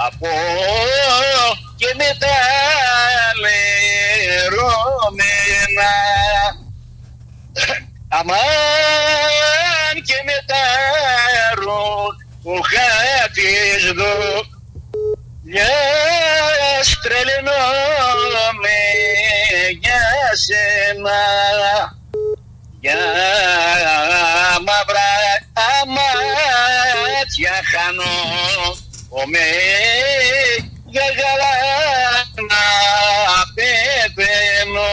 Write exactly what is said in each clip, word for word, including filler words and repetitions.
από και με τα λερώμενα. Αμάν και με τα ρούχα της δουλειάς τρελαινόμαι για σένα. Για μαύρα αμάτια χάνομαι, για γαλάνα πεθαίνω.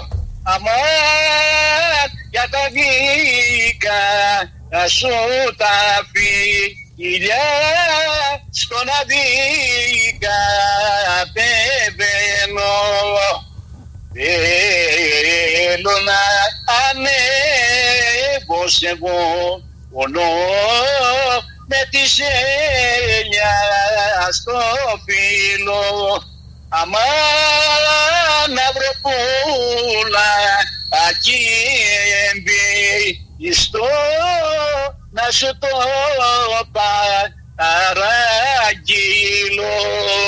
Αμάν για τα δίκα σου τα φιλιά, στον αδίκα πεθαίνω. Θέλω να ανέβω σε βόλο με τη σέλια στο φύλλο. Αμάν να βρω πουλα ακεί εμπιστό, να σου το παραγγείλω.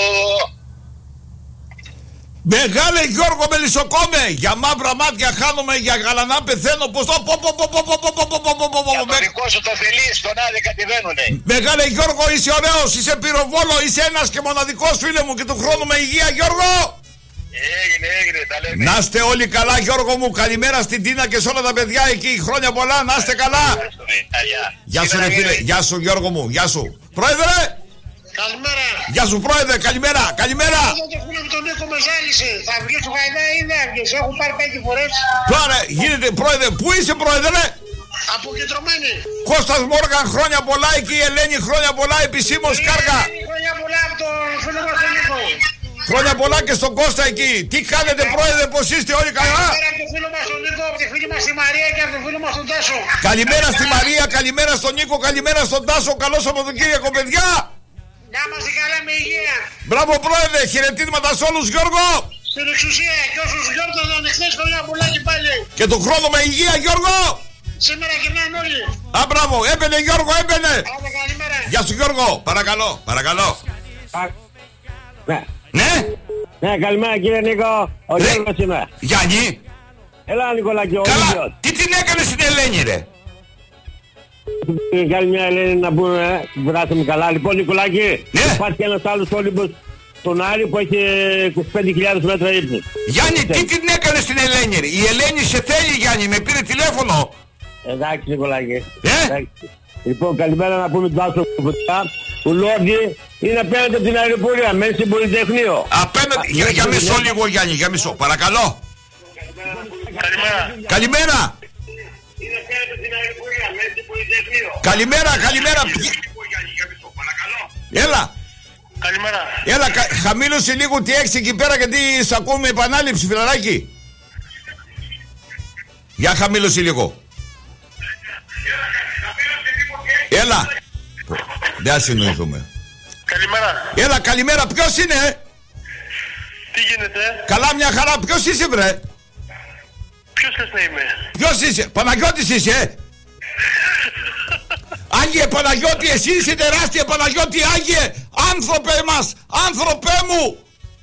Μεγάλε Γιώργο Μελισσοκόμε, για μαύρα μάτια χάνομαι, για γαλανά πεθαίνω. Πως το πω πω πω πω πω πω πω πω πω πω. Για το δικό σου το φιλί στον άδε κατηβαίνουνε. Μεγάλε Γιώργο, είσαι ωραίος, είσαι πυροβόλο, είσαι ένας και μοναδικός φίλε μου, και του χρόνου με υγεία Γιώργο. Έγινε, έγινε, τα λέμε. Να είστε όλοι καλά Γιώργο μου, καλημέρα στην Τίνα και σε όλα τα παιδιά εκεί, χρόνια πολλά, να είστε καλά. Γεια σου ρε φίλε, γεια σου Γιώργο μου, γεια σου. Πρόεδρε. Καλημέρα. Γεια σου πρόεδρε, καλημέρα, καλημέρα. Εδώ το φίλο με τον Νίκο με ζάλισε. Θα βγει του Χαϊδά ή δεν βγει? Έχουν πάρει πέντε φορές. Τώρα γίνεται πρόεδρε, πού είσαι πρόεδρε? Αποκεντρωμένη. Κώστας Μόργαν, χρόνια πολλά εκεί, η Ελένη, χρόνια πολλά επισήμως κάργα. Χρόνια πολλά από τον φίλο μας τον Νίκο. Χρόνια πολλά και στον Κώστα εκεί. Τι κάνετε πρόεδρε, πως είστε όλοι καλά? Καλημέρα από τον φίλο μας τον Νίκο, από τη φίλη μας τη Μαρία και από τον φίλο μας τον Τάσο. Καλημέρα στη Μαρία, καλημέρα στον Νίκο, καλημέρα στον Τάσο. Καλώς από τον Κύριακο παιδιά. Να είμαστε καλά με υγεία. Μπράβο πρόεδρε, χαιρετίσματα σε όλους Γιώργο. Στην εξουσία και όσους γιόρταζαν εχθές χρόνια πολλά και πάλι. Και του χρόνου με υγεία Γιώργο. Σήμερα γυρνάνε όλοι. Α, μπράβο, έμπαινε Γιώργο, έμπαινε. Άντε καλημέρα. Γεια σου Γιώργο, παρακαλώ, παρακαλώ. Ναι. Ναι. Ναι, καλημέρα κύριε Νίκο. Ο Ρε. Γιώργος είμαι. Γιάννη. Έλα Νικολάκη, ο Καλά, ίδιος. τι την έκανε στην Ελένη ρε? Κάνει μια Ελένη να πούμε, βράσαμε καλά. Λοιπόν Νικολάκη, Ναι. υπάρχει και ένας άλλος Όλυμπος στον Άρη που έχει είκοσι πέντε χιλιάδες μέτρα ύψος. Γιάννη, τι την έκανε στην Ελένη ρε? Η Ελένη σε θέλει Γιάννη, με πήρε τηλέφωνο. Εντάξει Νικολάκη. Ε? Εντάξει. Λοιπόν καλημέρα να πούμε του Άσο Κουτά. Ο Λόρδι είναι απέναντι από την αεροπορία, μέσα στην Πολυτεχνείο. Απέναντι, για, για μισό λίγο Γιάννη, για μισό, παρακαλώ. Καλημέρα. Καλημέρα. Είναι απέναντι από την αεροπορία, μέσα στην Πολυτεχνείο. Καλημέρα, καλημέρα. Έλα, Καλημέρα. έλα, κα, χαμήλωσε λίγο τι έχεις εκεί πέρα, γιατί σ' ακούω με επανάληψη φιλαράκι. Για χαμήλωσε λίγο. Έλα. Δεν ας συνοηθούμε. Καλημέρα. Έλα, καλημέρα, ποιος είναι? Τι γίνεται? Καλά, μια χαρά, ποιος είσαι βρε? Ποιος θες να είμαι? Ποιος είσαι? Παναγιώτης είσαι? Άγιε Παναγιώτη, εσύ είσαι τεράστια Παναγιώτη, Άγιε, άνθρωπε μας, άνθρωπέ μου.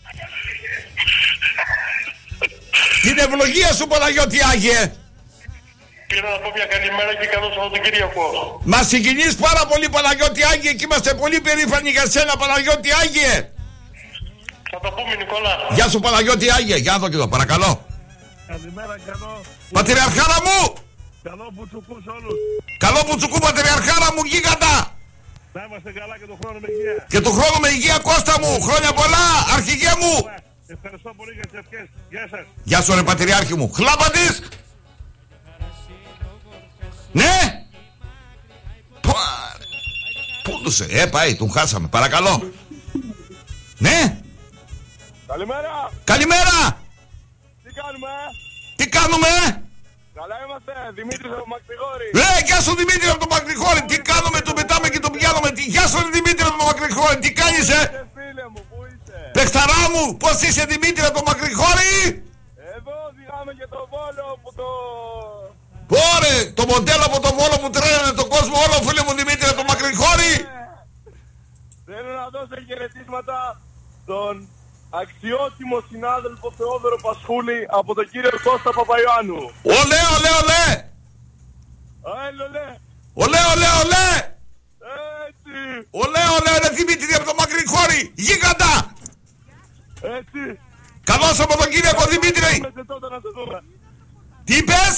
Την ευλογία σου Παναγιώτη Άγιε. Πήρα να πω μια καλημέρα και καλό Σαββατοκύριακο. Μας συγκινείς πάρα πολύ Παναγιώτη Άγιε και είμαστε πολύ περήφανοι για σένα Παναγιώτη Άγιε. Θα τα πούμε Νικόλα. Γεια σου Παναγιώτη Άγιε, για να δω και εδώ, παρακαλώ. Καλημέρα, καλό. Πατριαρχάρα μου. Καλό μπουτσουκού σε όλους. Καλό μπουτσουκού πατριαρχάρα μου, γίγαντα. Να είμαστε καλά και τον χρόνο με υγεία. Και του χρόνου με υγεία Κώστα μου, χρόνια πολλά, αρχηγέ μου. Ευχαριστώ πολύ για τις ευχές. Γεια σας. Γεια σου ρε πατριάρχη μου, χλάπα της. Ναι. Πούντουσε, ε πάει, τον χάσαμε, παρακαλώ. Ναι. Καλημέρα. Καλημέρα. Τι κάνουμε? Τι κάνουμε? Καλά είμαστε. Δημήτρης από Μακρηγόρη. Ε, γεια σου Δημήτρη από το Μακρηγόρη. Τι κάνουμε, τον πετάμε και τον πιάνουμε. Τι... Γεια σου ρε Δημήτρη από το Μακρηγόρη. Τι κάνεις ε? Φίλε μου, πού είσαι? Πεχταρά μου, πώς είσαι Δημήτρη από το Μακρηγόρη? Εδώ οδηγάμε και το Βόλο που το... Ωρε, το μοντέλο από το Βόλο που τρέλανε τον κόσμο όλο, φίλε μου Δημήτρη από το Μακρηγόρη. Θέλω να δω δώσω χαιρετίσματα στον αξιότιμο συνάδελφο Θεόδωρο Πασχούλη από τον κύριο Κώστα Παπαϊωάννου. Ολέ, ολέ, ολέ! Έλα, λέ! Ολέ, ολέ, ολέ! Έτσι! Ολέ, ολέ, ολέ, Δημήτρη από το μακρύ χώρι! Γίγαντα! Έτσι! Καλώς από τον Κυριακό Δημήτρη! Τότε να σε δούμε. Τι είπες?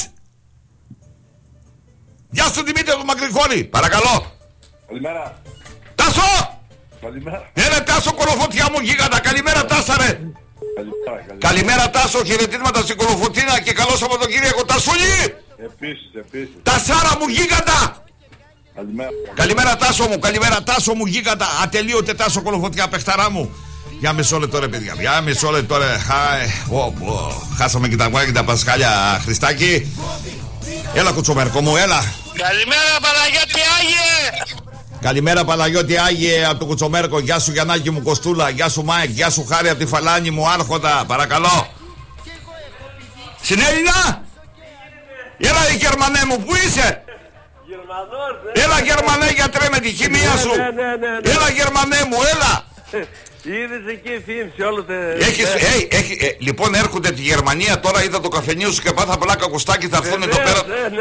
Γεια σου Δημήτρη από το μακρύ χώρι! Παρακαλώ! Καλημέρα. Τάσο! Καλημέρα. Έλα Τάσο, κολοφωτιά μου γίγαντα! Καλημέρα Τάσα ρε! Καλημέρα, καλημέρα. Καλημέρα Τάσο, χαιρετίσματα στην κολοφωτίνα και καλώς από τον Κυριακό Τασούλη! Επίσης, επίσης. Τασάρα μου γίγαντα! Καλημέρα. Καλημέρα Τάσο μου, καλημέρα Τάσο μου γίγαντα! Ατελείωτε Τάσο κολοφωτιά παιχταρά μου! Για μισό λεπτό ρε παιδιά, για μισό λεπτό ρε. Χάσαμε και τα γουάκια και τα πασχάλια Χριστάκη. Έλα κουτσομέρκο μου, έλα. Καλημέρα Παναγιώτη Άγιε. Καλημέρα Παναγιώτη Άγιε από το Κουτσομέρκο. Γεια σου Γιαννάκη μου Κοστούλα. Γεια σου Μάικ. Γεια σου Χάρη από τη Φαλάνη μου Άρχοντα. Παρακαλώ. Συνέλληνα. Έλα η Γερμανέ μου, πού είσαι? Γερμανός, ε. Έλα Γερμανέ γιατρέ με τη χημεία σου. Ναι, ναι, ναι, ναι. Έλα Γερμανέ μου, έλα. Είδες εκεί φήμψη όλο τε... Έχεις, ε, έχει, ε, λοιπόν έρχονται τη Γερμανία τώρα, είδα το καφενείο σου και πάθα πλάκα Κωστάκη, θα έρθουν εδώ πέρα.